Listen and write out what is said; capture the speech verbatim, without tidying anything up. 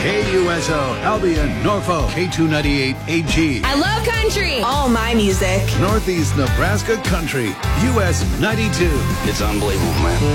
K U S O, Albion, Norfolk, K two ninety-eight A G. I love country. All my music. Northeast Nebraska Country, U S ninety-two. It's unbelievable, man.